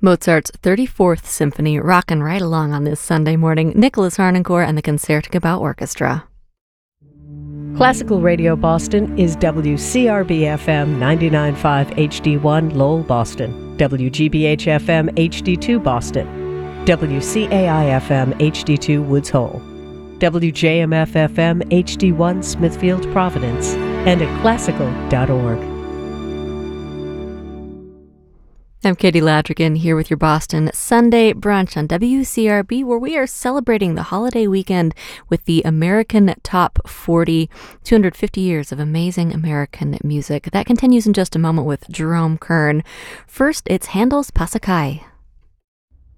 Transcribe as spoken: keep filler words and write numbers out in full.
Mozart's thirty-fourth Symphony, rockin' right along on this Sunday morning. Nicholas Harnoncourt and the Concertgebouw Orchestra. Classical Radio Boston is W C R B F M ninety-nine point five H D one Lowell, Boston, W G B H F M H D two Boston, W C A I F M H D two Woods Hole, W J M F F M H D one Smithfield, Providence, and at classical dot org. I'm Katie Ladrigan here with your Boston Sunday brunch on W C R B, where we are celebrating the holiday weekend with the American Top forty, two hundred fifty years of amazing American music. That continues in just a moment with Jerome Kern. First, it's Handel's Pasacai.